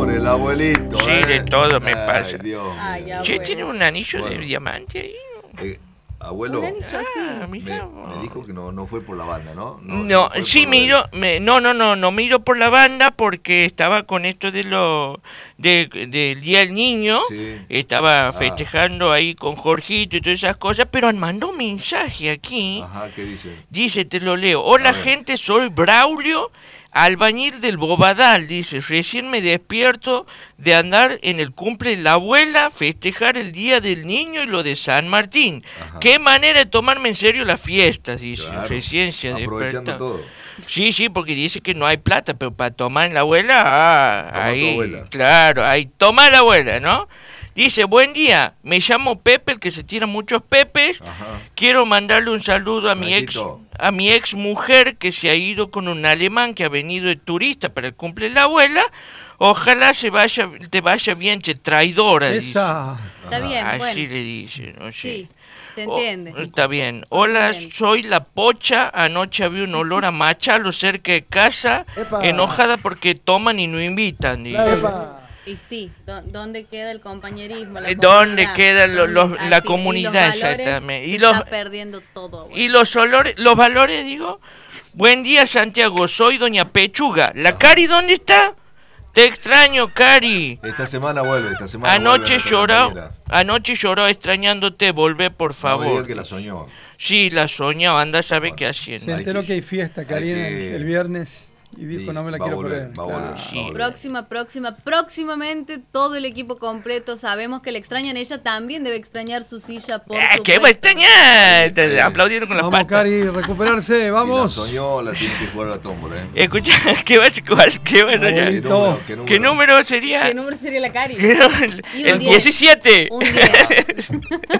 Por el abuelito. Sí, de todo me pasa. Dios mío. Che, ¿tiene un anillo de Bueno. diamante ahí? Abuelo, Un anillo así. me dijo que no fue por la banda, ¿no? No, fue sí por lo no miro por la banda porque estaba con esto del Día del Niño, Sí. estaba festejando ahí con Jorgito y todas esas cosas, pero mandó un mensaje aquí, Ajá, ¿qué dice? dice, te lo leo, hola A ver. gente, soy Braulio, albañil del Bobadal, dice, recién me despierto de andar en el cumple de la abuela, festejar el Día del Niño y lo de San Martín. Ajá. Qué manera de tomarme en serio las fiestas, dice, Claro, recién se aprovechando despertó. todo. Sí, porque dice que no hay plata, pero para tomar en la abuela, Toma tu ahí, abuela. claro, ahí toma la abuela, ¿no? Dice, buen día, me llamo Pepe, el que se tira muchos pepes. Ajá. Quiero mandarle un saludo a Franquito. mi ex mujer que se ha ido con un alemán que ha venido de turista para el cumple de la abuela. Ojalá te vaya bien, che, traidora. Esa. Está bien, Así bueno. le dice, ¿no? Sí, se entiende. Está bien. Hola, Bien. soy la Pocha. Anoche había un olor a machalo cerca de casa. Enojada porque toman y no invitan. dice. Y sí, ¿dónde queda el compañerismo? La ¿Dónde comunidad? queda ¿Dónde, la al fin, comunidad, y los valores? exactamente? Se está perdiendo todo. Y los olores, los valores, digo. Buen día, Santiago. Soy Doña Pechuga. ¿La Cari dónde está? Te extraño, Cari. Esta semana vuelve, Anoche nuestra lloró, compañera. extrañándote. Volvé, por No me favor. diga que la soñó. Sí, la soñaba. Anda a saber qué haciendo. Se enteró que hay fiesta, Karina, que- el viernes. Y dijo, Sí, no me la va a quiero volver, perder. va a volver, Claro. va a volver. Próximamente todo el equipo completo. Sabemos que le extrañan. Ella también debe extrañar su silla, por ¿Qué va a supuesto. extrañar? Aplaudieron con las Vamos, patas. Cari, recuperarse, vamos. Si la soñó, la tiene que jugar a la tómbola, Escucha, ¿qué va a soñar? Abuelito. ¿Qué número sería? ¿Qué número sería la Cari? El Y un 10. 17. Un 10.